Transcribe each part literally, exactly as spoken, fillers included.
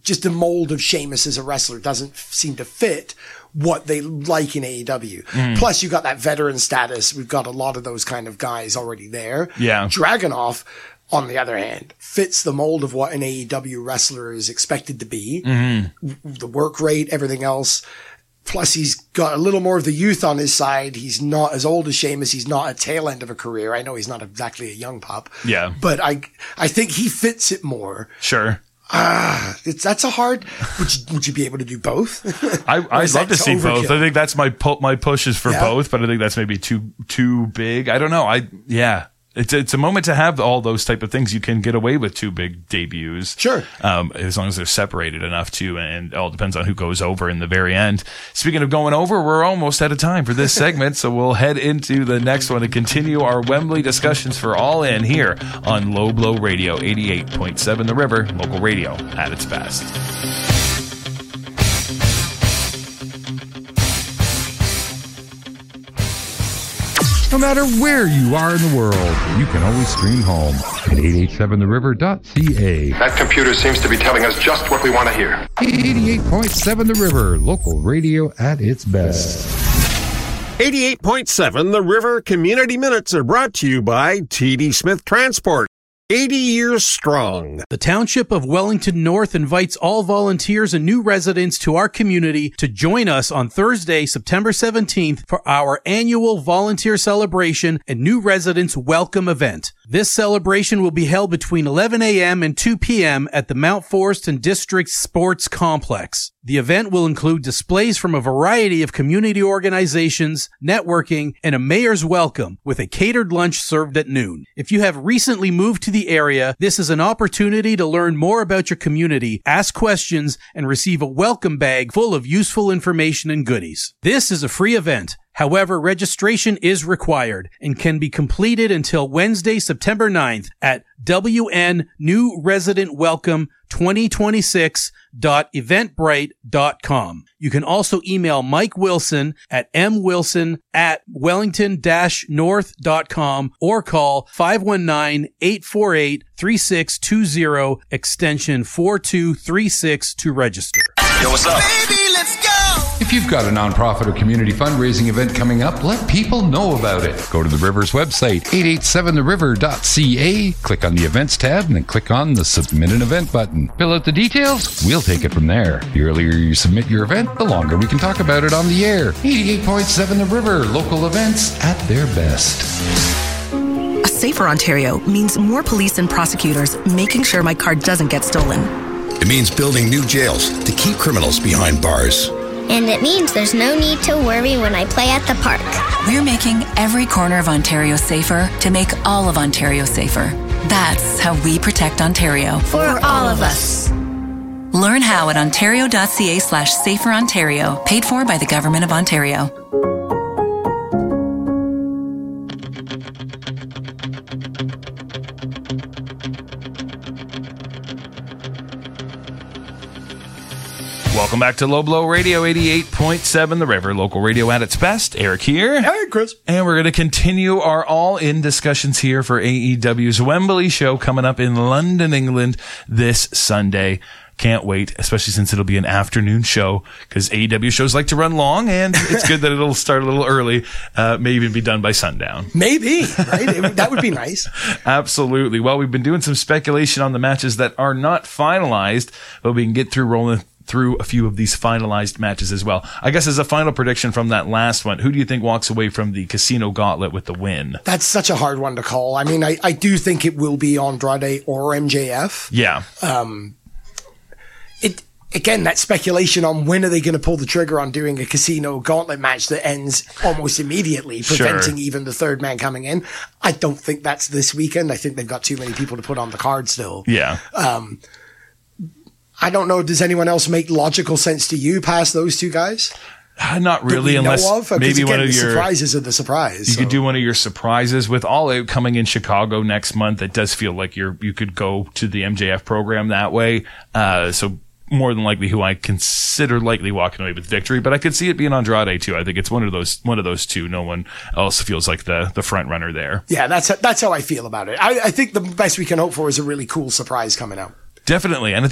just the mold of Sheamus as a wrestler doesn't seem to fit what they like in A E W. Mm. Plus, you got that veteran status. We've got a lot of those kind of guys already there. Yeah. Dragunov, on the other hand, fits the mold of what an A E W wrestler is expected to be. Mm-hmm. The work rate, everything else. Plus, he's got a little more of the youth on his side. He's not as old as Sheamus. He's not at tail end of a career. I know he's not exactly a young pup. Yeah. But I, I think he fits it more. Sure. Ah, it's that's a hard. Would you, would you be able to do both? I, I'd love to see overkill? both. I think that's my pu- my push is for Yeah. both, but I think that's maybe too too big. I don't know. I yeah. It's it's a moment to have all those type of things. You can get away with two big debuts. Sure. Um, as long as they're separated enough too, and it all depends on who goes over in the very end. Speaking of going over, we're almost out of time for this segment, so we'll head into the next one to continue our Wembley discussions for All In here on Low Blow Radio, eighty-eight point seven The River, local radio at its best. No matter where you are in the world, you can always stream home at eight eight seven the river dot c a. That computer seems to be telling us just what we want to hear. eighty-eight point seven The River, local radio at its best. eighty-eight point seven The River Community Minutes are brought to you by T D Smith Transport. eighty years strong. The Township of Wellington North invites all volunteers and new residents to our community to join us on Thursday, September seventeenth for our annual volunteer celebration and new residents welcome event. This celebration will be held between eleven a.m. and two p.m. at the Mount Forreston District Sports Complex. The event will include displays from a variety of community organizations, networking, and a mayor's welcome with a catered lunch served at noon. If you have recently moved to the area, this is an opportunity to learn more about your community, ask questions, and receive a welcome bag full of useful information and goodies. This is a free event. However, registration is required and can be completed until Wednesday, September ninth at W N New Resident Welcome twenty twenty-six dot eventbrite dot com. You can also email Mike Wilson at m wilson at wellington dash north dot com or call five one nine, eight four eight, three six two zero extension four two three six to register. Yo, what's up? Baby, let's go! If you've got a nonprofit or community fundraising event coming up, let people know about it. Go to the River's website, eight eight seven the river dot c a, click on the Events tab, and then click on the Submit an Event button. Fill out the details, we'll take it from there. The earlier you submit your event, the longer we can talk about it on the air. eighty-eight point seven The River, local events at their best. A safer Ontario means more police and prosecutors making sure my car doesn't get stolen. It means building new jails to keep criminals behind bars. And it means there's no need to worry when I play at the park. We're making every corner of Ontario safer to make all of Ontario safer. That's how we protect Ontario. For all of us. Learn how at ontario.ca slash safer Ontario. Paid for by the Government of Ontario. Welcome back to Low Blow Radio, eighty-eight point seven The River, local radio at its best. Eric here. Hey, Chris. And we're going to continue our all-in discussions here for A E W's Wembley show coming up in London, England this Sunday. Can't wait, especially since it'll be an afternoon show, because A E W shows like to run long, and it's good that it'll start a little early, uh, may even be done by sundown. Maybe, right? It, that would be nice. Absolutely. Well, we've been doing some speculation on the matches that are not finalized, but we can get through rolling through a few of these finalized matches as well. I guess as a final prediction from that last one, who do you think walks away from the Casino Gauntlet with the win? That's such a hard one to call. I mean, I, I do think it will be Andrade or M J F. Yeah. Um, it again, that speculation on when are they going to pull the trigger on doing a Casino Gauntlet match that ends almost immediately, preventing Sure. even the third man coming in. I don't think that's this weekend. I think they've got too many people to put on the card still. Yeah. Um, I don't know. Does anyone else make logical sense to you past those two guys? Uh, not really, that we unless know of? maybe again, one of the your surprises are the surprise. You so. could do one of your surprises with All Out coming in Chicago next month. It does feel like you're you could go to the M J F program that way. Uh, so more than likely, who I consider likely walking away with victory, but I could see it being Andrade too. I think it's one of those one of those two. No one else feels like the the front runner there. Yeah, that's that's how I feel about it. I, I think the best we can hope for is a really cool surprise coming out. Definitely, and I think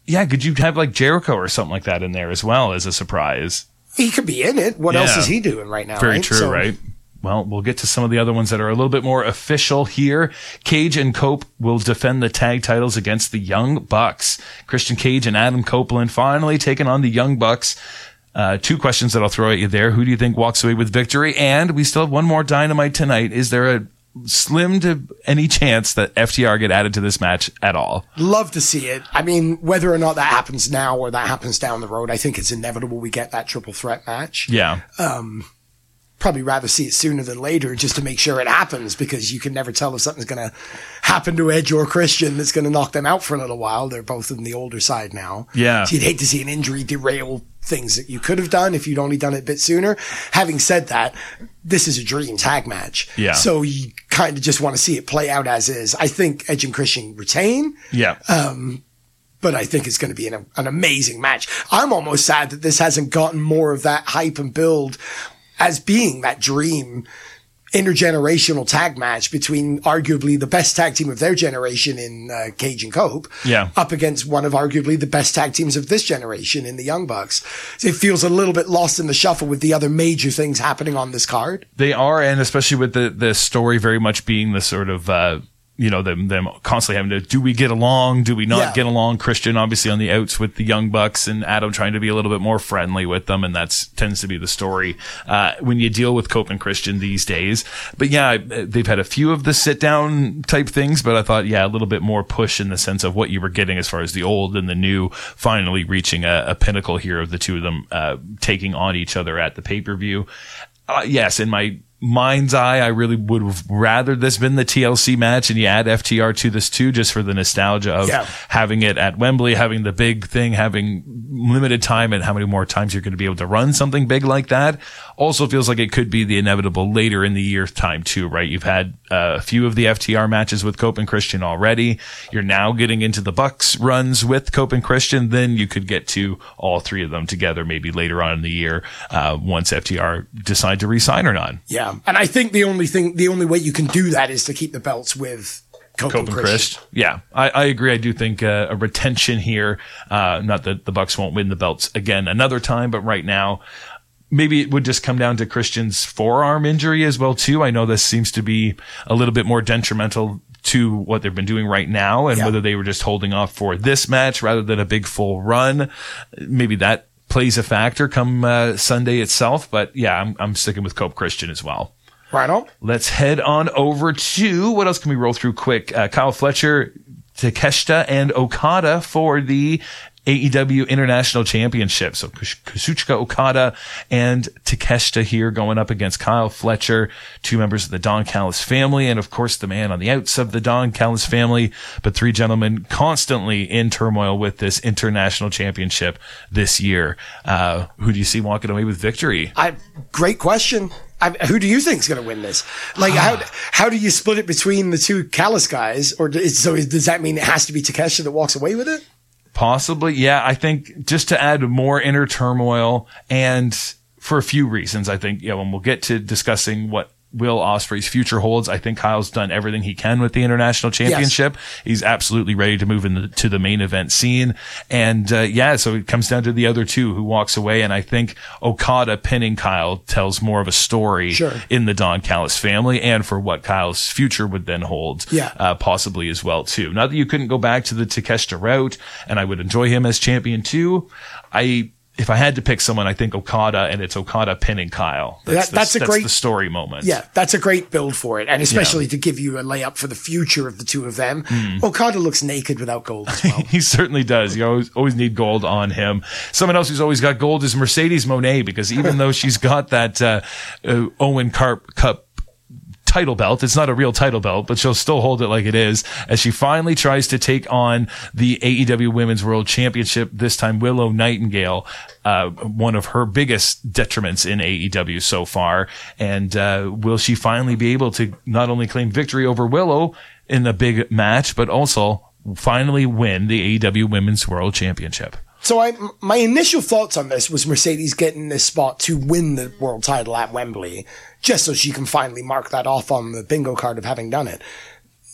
Yeah, could you have like Jericho or something like that in there as well as a surprise? He could be in it. What Yeah. else is he doing right now? Very right? true, So- right? Well, we'll get to some of the other ones that are a little bit more official here. Cage and Cope will defend the tag titles against the Young Bucks. Christian Cage and Adam Copeland finally taking on the Young Bucks. Uh, two questions that I'll throw at you there. Who do you think walks away with victory? And we still have one more Dynamite tonight. Is there a slim to any chance that F T R get added to this match at all? Love to see it. I mean, whether or not that happens now or that happens down the road, I think it's inevitable we get that triple threat match. Yeah. Um, probably rather see it sooner than later just to make sure it happens, because you can never tell if something's going to happen to Edge or Christian that's going to knock them out for a little while. They're both on the older side now. Yeah. So you'd hate to see an injury derail things that you could have done if you'd only done it a bit sooner. Having said that, this is a dream tag match. Yeah. So you kind of just want to see it play out as is. I think Edge and Christian retain. Yeah. Um, but I think it's going to be an, an amazing match. I'm almost sad that this hasn't gotten more of that hype and build as being that dream intergenerational tag match between arguably the best tag team of their generation in uh, Cage and Cope, yeah, up against one of arguably the best tag teams of this generation in the Young Bucks. So it feels a little bit lost in the shuffle with the other major things happening on this card. They are, and especially with the the story very much being the sort of uh you know, them, them constantly having to, do we get along? Do we not Yeah. get along? Christian obviously on the outs with the Young Bucks, and Adam trying to be a little bit more friendly with them. And that's tends to be the story, uh, when you deal with Cope and Christian these days. But yeah, they've had a few of the sit down type things, but I thought, yeah, a little bit more push in the sense of what you were getting as far as the old and the new finally reaching a, a pinnacle here of the two of them, uh, taking on each other at the pay-per-view. Uh, yes, in my mind's eye, I really would have rather this been the T L C match, and you add F T R to this too, just for the nostalgia of Yeah. having it at Wembley, having the big thing, having limited time, and how many more times you're going to be able to run something big like that. Also feels like it could be the inevitable later in the year time too, right? You've had uh, a few of the F T R matches with Cope and Christian already. You're now getting into the Bucks runs with Cope and Christian. Then you could get to all three of them together maybe later on in the year, uh, once F T R decide to re-sign or not. Yeah. And I think the only thing, the only way you can do that is to keep the belts with Cope, Cope and and Christian. Christ. Yeah, I, I agree. I do think uh, a retention here, uh, not that the Bucks won't win the belts again another time, but right now, maybe it would just come down to Christian's forearm injury as well, too. I know this seems to be a little bit more detrimental to what they've been doing right now, and Yeah. whether they were just holding off for this match rather than a big full run. Maybe that plays a factor come uh, Sunday itself. But yeah, I'm, I'm sticking with Cope Christian as well. Right on. Let's head on over to, what else can we roll through quick? Uh, Kyle Fletcher, Takeshita, and Okada for the A E W International Championship. So Kazuchika Okada and Takeshita here going up against Kyle Fletcher, two members of the Don Callis family, and of course the man on the outs of the Don Callis family, but three gentlemen constantly in turmoil with this International Championship this year. Uh, who do you see walking away with victory? I, great question. I, who do you think is going to win this? Like, how how do you split it between the two Callis guys? Or is, so is, does that mean it has to be Takeshita that walks away with it? Possibly. Yeah. I think just to add more inner turmoil, and for a few reasons, I think, you know, when we'll get to discussing what Will Ospreay's future holds, I think Kyle's done everything he can with the International Championship. Yes. He's absolutely ready to move into the main event scene. And, uh, yeah, so it comes down to the other two who walks away. And I think Okada pinning Kyle tells more of a story Sure. in the Don Callis family, and for what Kyle's future would then hold, Yeah. uh, possibly as well, too. Not that you couldn't go back to the Takeshita route, and I would enjoy him as champion too. I, If I had to pick someone, I think Okada, and it's Okada pinning Kyle. That's, That- the, that's a that's great- the story moment. Yeah, that's a great build for it. And especially to give you a layup for the future of the two of them. Mm. Okada looks naked without gold as well. He certainly does. You always, always need gold on him. Someone else who's always got gold is Mercedes Moné, because even though she's got that uh, uh, Owen Carp Cup title belt, it's not a real title belt, but she'll still hold it like it is, as she finally tries to take on the A E W Women's World Championship, this time Willow Nightingale, uh, one of her biggest detriments in A E W so far. And uh, will she finally be able to not only claim victory over Willow in a big match, but also finally win the A E W Women's World Championship? So I, my initial thoughts on this was Mercedes getting this spot to win the world title at Wembley, just so she can finally mark that off on the bingo card of having done it.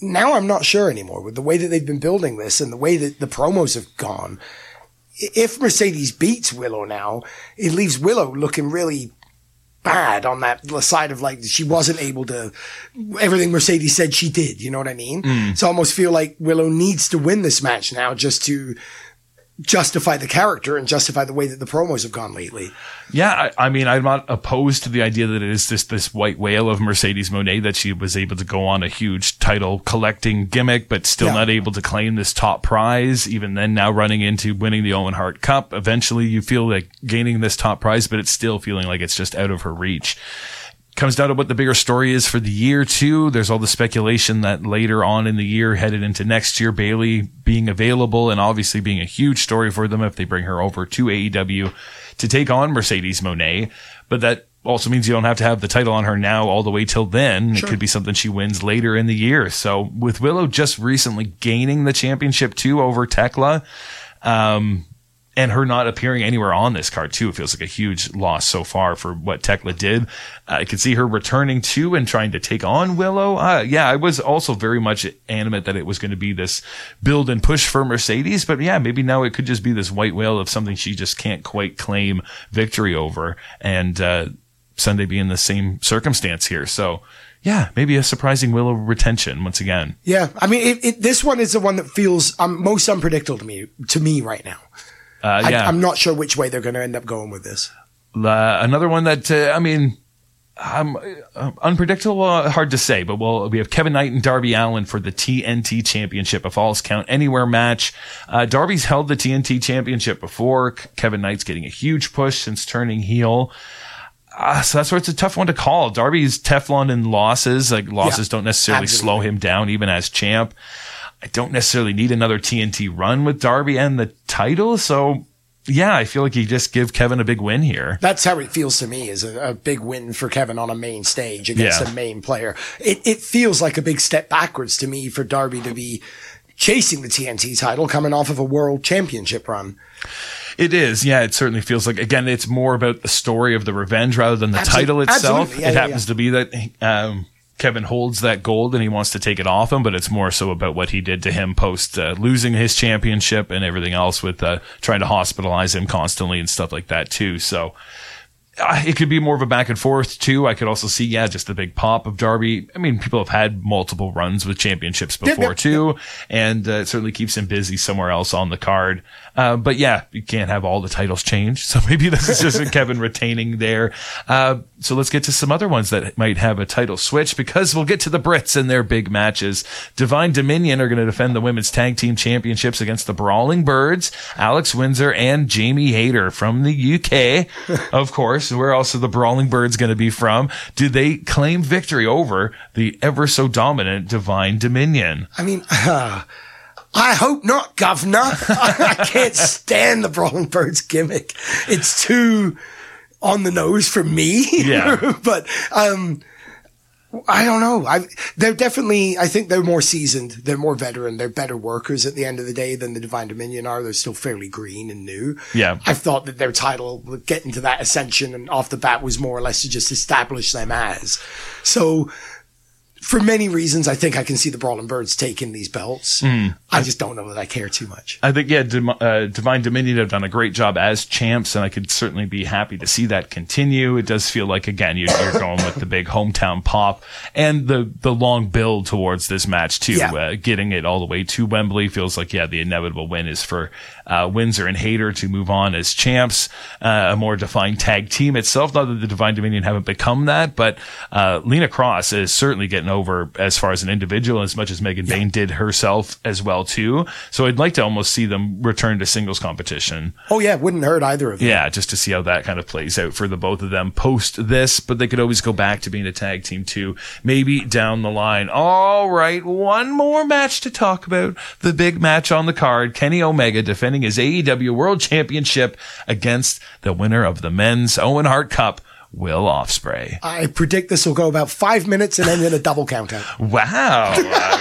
now I'm not sure anymore with the way that they've been building this and the way that the promos have gone. If Mercedes beats Willow now, it leaves Willow looking really bad on that side of like she wasn't able to everything Mercedes said she did. You know what I mean? Mm. So I almost feel like Willow needs to win this match now just to justify the character and justify the way that the promos have gone lately. Yeah, I, I mean, I'm not opposed to the idea that it is this this white whale of Mercedes Moné, that she was able to go on a huge title collecting gimmick, but still yeah. not able to claim this top prize. Even then, now running into winning the Owen Hart Cup, eventually you feel like gaining this top prize, but it's still feeling like it's just out of her reach. Comes down to what the bigger story is for the year too. There's all the speculation that later on in the year, headed into next year, Bayley being available and obviously being a huge story for them if they bring her over to A E W to take on Mercedes Moné. But that also means you don't have to have the title on her now all the way till then. Sure. It could be something she wins later in the year. So with Willow just recently gaining the championship too over Tekla, um, and her not appearing anywhere on this card too, it feels like a huge loss so far for what Tekla did. Uh, I could see her returning to and trying to take on Willow. Uh, yeah, I was also very much animate that it was going to be this build and push for Mercedes, but yeah, maybe now it could just be this white whale of something she just can't quite claim victory over, and uh, Sunday being the same circumstance here. So yeah, maybe a surprising Willow retention once again. Yeah, I mean, it, it, this one is the one that feels um, most unpredictable to me, to me right now. Uh, yeah. I, I'm not sure which way they're going to end up going with this. Uh, another one that, uh, I mean, um, uh, unpredictable, uh, hard to say, but we'll, we have Kevin Knight and Darby Allin for the T N T Championship, a Falls Count Anywhere match. Uh, Darby's held the T N T Championship before. Kevin Knight's getting a huge push since turning heel. Uh, so that's where it's a tough one to call. Darby's Teflon in losses, like losses yeah, don't necessarily absolutely. slow him down even as champ. I don't necessarily need another T N T run with Darby and the title. So, yeah, I feel like you just give Kevin a big win here. That's how it feels to me, is a, a big win for Kevin on a main stage against yeah. a main player. It, it feels like a big step backwards to me for Darby to be chasing the T N T title coming off of a world championship run. It is. Yeah, it certainly feels like, again, it's more about the story of the revenge rather than the Absolutely. title itself. Yeah, it yeah, happens yeah. to be that, um, Kevin holds that gold and he wants to take it off him, but it's more so about what he did to him post uh, losing his championship and everything else with uh, trying to hospitalize him constantly and stuff like that too. So uh, it could be more of a back and forth too. I could also see, yeah, just the big pop of Darby. I mean, people have had multiple runs with championships before yep, yep, too, yep. and uh, it certainly keeps him busy somewhere else on the card. Uh, but yeah, you can't have all the titles changed. So maybe this is just Kevin retaining there. Uh, so let's get to some other ones that might have a title switch, because we'll get to the Brits and their big matches. Divine Dominion are going to defend the women's tag team championships against the Brawling Birds, Alex Windsor and Jamie Hayter from the U K. Of course, where else are the Brawling Birds going to be from? Do they claim victory over the ever so dominant Divine Dominion? I mean, uh, I hope not, governor. I can't stand the Brawling Birds gimmick. It's too on the nose for me. Yeah. But, um, I don't know. I, they're definitely, I think they're more seasoned. They're more veteran. They're better workers at the end of the day than the Divine Dominion are. They're still fairly green and new. Yeah. I thought that their title, getting to that ascension and off the bat, was more or less to just establish them as. So, for many reasons, I think I can see the Brawling Birds taking these belts. Mm. I just don't know that I care too much. I think, yeah, Dim- uh, Divine Dominion have done a great job as champs, and I could certainly be happy to see that continue. It does feel like, again, you're, you're going with the big hometown pop and the, the long build towards this match, too. Yeah. Uh, getting it all the way to Wembley feels like, yeah, the inevitable win is for uh, Windsor and Hayter to move on as champs. Uh, a more defined tag team itself. Not that the Divine Dominion haven't become that, but uh, Lena Cross is certainly getting over as far as an individual, as much as Megan yeah. Bain did herself as well too. So I'd like to almost see them return to singles competition. Oh yeah, wouldn't hurt either of them. Yeah, just to see how that kind of plays out for the both of them post this, but they could always go back to being a tag team too, maybe down the line. All right, one more match to talk about. The big match on the card, Kenny Omega defending his A E W World Championship against the winner of the men's Owen Hart Cup, Will Ospreay. I predict this will go about five minutes and end in a double count out. Wow. uh,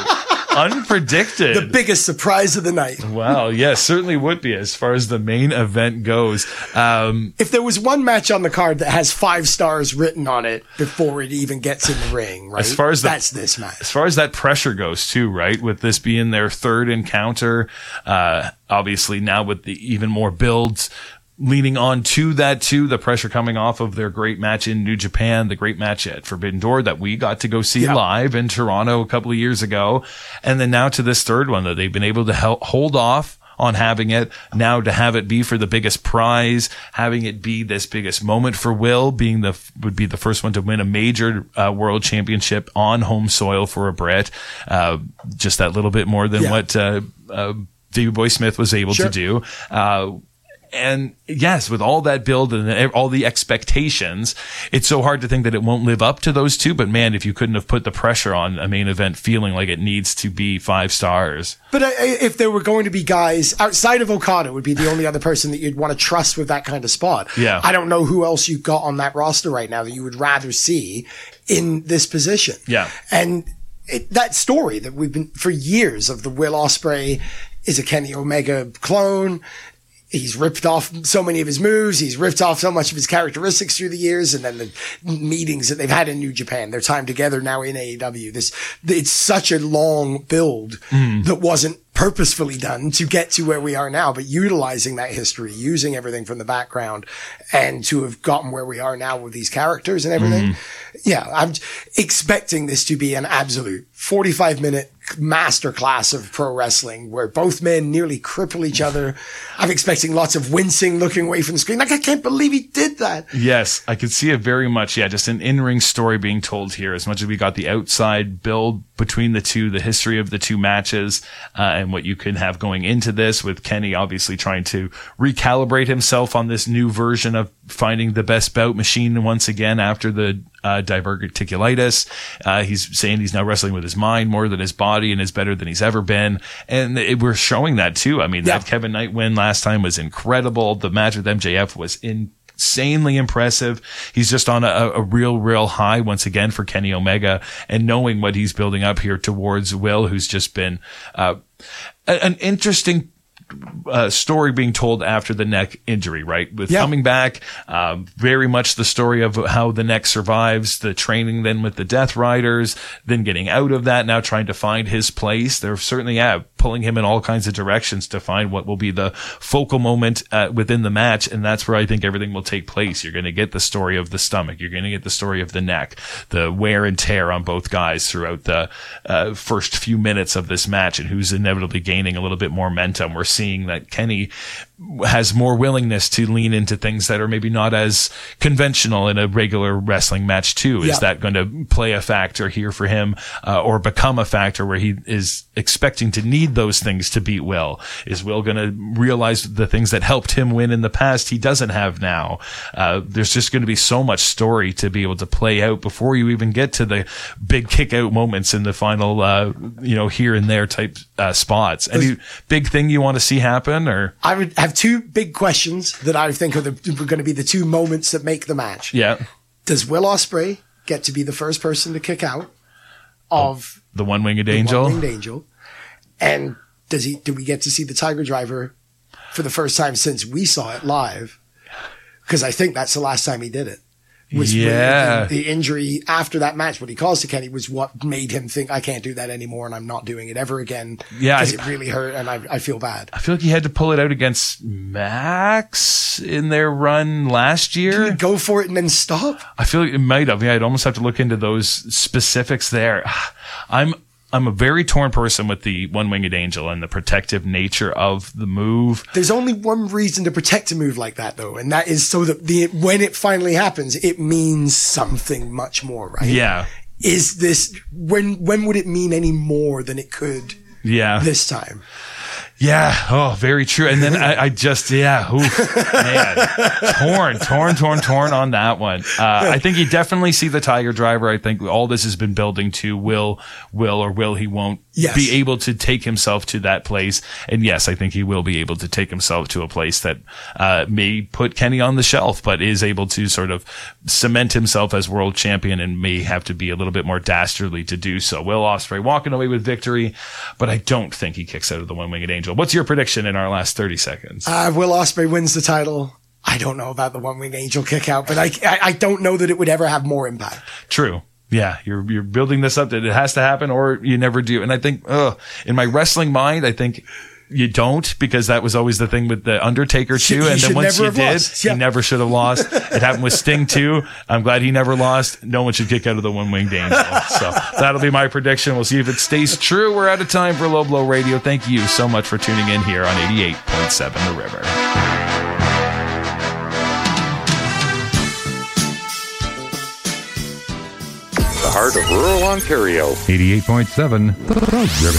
Unpredicted. The biggest surprise of the night. Wow. Yes, certainly would be as far as the main event goes. Um, if there was one match on the card that has five stars written on it before it even gets in the ring, right? As far as the, that's this match. As far as that pressure goes too, right? With this being their third encounter, uh, obviously now with the even more builds leaning on to that too, the pressure coming off of their great match in New Japan, the great match at Forbidden Door that we got to go see yeah. live in Toronto a couple of years ago. And then now to this third one that they've been able to help hold off on having it, now to have it be for the biggest prize, having it be this biggest moment for Will, being the, would be the first one to win a major uh, world championship on home soil for a Brit. Uh, just that little bit more than yeah. what, uh, uh, Davey Boy Smith was able sure. to do. Uh, And yes, with all that build and all the expectations, it's so hard to think that it won't live up to those two. But man, if you couldn't have put the pressure on a main event feeling like it needs to be five stars. But uh, if there were going to be guys outside of Okada, would be the only other person that you'd want to trust with that kind of spot. Yeah. I don't know who else you've got on that roster right now that you would rather see in this position. Yeah. And it, that story that we've been for years of the Will Ospreay is a Kenny Omega clone. He's ripped off so many of his moves. He's ripped off so much of his characteristics through the years. And then the meetings that they've had in New Japan, their time together now in A E W. This, it's such a long build mm. that wasn't purposefully done to get to where we are now, but utilizing that history, using everything from the background and to have gotten where we are now with these characters and everything. Mm. Yeah. I'm expecting this to be an absolute forty-five minute masterclass of pro wrestling where both men nearly cripple each other. I'm expecting lots of wincing, looking away from the screen. Like, I can't believe he did that. Yes, I could see it very much. Yeah, just an in-ring story being told here. As much as we got the outside build between the two, the history of the two matches, uh, and what you can have going into this with Kenny obviously trying to recalibrate himself on this new version of finding the best bout machine once again after the uh, diverticulitis. Uh, he's saying he's now wrestling with his mind more than his body and is better than he's ever been. And it, we're showing that too. I mean, yeah. that Kevin Knight win last time was incredible. The match with M J F was in insanely impressive. He's just on a, a real, real high once again for Kenny Omega, and knowing what he's building up here towards Will, who's just been, uh, an interesting Uh, story being told after the neck injury, right? With yeah. coming back, um, very much the story of how the neck survives, the training then with the Death Riders, then getting out of that, now trying to find his place. They're certainly, yeah, pulling him in all kinds of directions to find what will be the focal moment uh, within the match. And that's where I think everything will take place. You're going to get the story of the stomach. You're going to get the story of the neck, the wear and tear on both guys throughout the uh, first few minutes of this match, and who's inevitably gaining a little bit more momentum. We're seeing that Kenny has more willingness to lean into things that are maybe not as conventional in a regular wrestling match too. Is yeah. that going to play a factor here for him, uh, or become a factor where he is expecting to need those things to beat Will? Is Will going to realize the things that helped him win in the past he doesn't have now? Uh, there's just going to be so much story to be able to play out before you even get to the big kick out moments in the final, uh, you know, here and there type, uh, spots. Any big thing you want to see happen? Or I would have two big questions that I think are, the, are going to be the two moments that make the match. Yeah. Does Will Ospreay get to be the first person to kick out of oh, the one-winged angel? One-winged angel. And does he, do we get to see the Tiger Driver for the first time since we saw it live? Because I think that's the last time he did it. Was yeah. The, the injury after that match, what he caused to Kenny, was what made him think, I can't do that anymore and I'm not doing it ever again. Yeah. Because it really hurt and I, I feel bad. I feel like he had to pull it out against Max in their run last year. Did he go for it and then stop? I feel like it might have. Yeah, I'd almost have to look into those specifics there. I'm, I'm a very torn person with the one-winged angel and the protective nature of the move. There's only one reason to protect a move like that, though, and that is so that the when it finally happens, it means something much more, right? Yeah. Is this when? When would it mean any more than it could? Yeah. This time. Yeah. Oh, very true. And then I, I just, yeah, oof, man, torn, torn, torn, torn on that one. Uh, I think you definitely see the Tiger Driver. I think all this has been building to will, will or will he won't Yes. be able to take himself to that place. And yes, I think he will be able to take himself to a place that uh, may put Kenny on the shelf, but is able to sort of cement himself as world champion and may have to be a little bit more dastardly to do so. Will Ospreay walking away with victory, but I don't think he kicks out of the one-winged angel. What's your prediction in our last thirty seconds? Uh, Will Ospreay wins the title. I don't know about the one-winged angel kick out, but I, I, I don't know that it would ever have more impact. True. Yeah, you're you're building this up that it has to happen or you never do. And I think, ugh, in my wrestling mind, I think you don't, because that was always the thing with the Undertaker too. He and then once you did, lost. Yeah. he never should have lost. It happened with Sting too. I'm glad he never lost. No one should kick out of the one-winged angel. So that'll be my prediction. We'll see if it stays true. We're out of time for Low Blow Radio. Thank you so much for tuning in here on eighty-eight point seven The River. The heart of rural Ontario. eighty-eight point seven The River.